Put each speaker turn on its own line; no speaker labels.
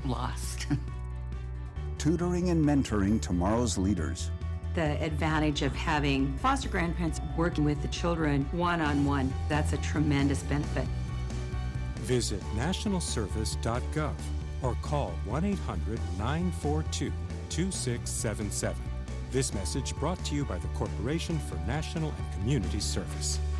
lost.
Tutoring and mentoring tomorrow's leaders.
The advantage of having foster grandparents working with the children one-on-one, that's a tremendous benefit.
Visit nationalservice.gov or call 1-800-942-2677. This message brought to you by the Corporation for National and Community Service.